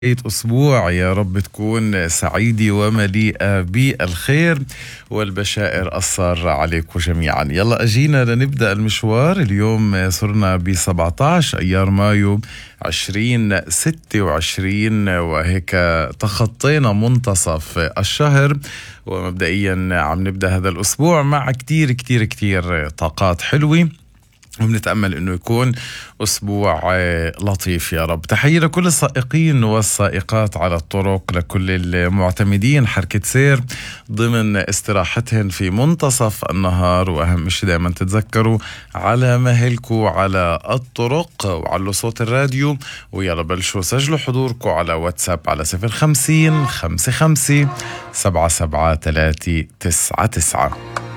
أسبوع يا رب تكون سعيدة ومليئة بالخير والبشائر السارة عليكم جميعا. يلا أجينا لنبدأ المشوار. اليوم صرنا ب 17 أيار مايو 2026 وهيك تخطينا منتصف الشهر، ومبدئيا عم نبدأ هذا الأسبوع مع كتير كتير كتير طاقات حلوة، وبنتأمل أنه يكون أسبوع لطيف يا رب. تحية لكل السائقين والسائقات على الطرق، لكل المعتمدين حركة سير ضمن استراحتهم في منتصف النهار، وأهم شيء دائما تتذكروا على مهلكوا على الطرق وعلوا صوت الراديو. ويلا بلشوا سجلوا حضوركم على واتساب على 050 55 77 399.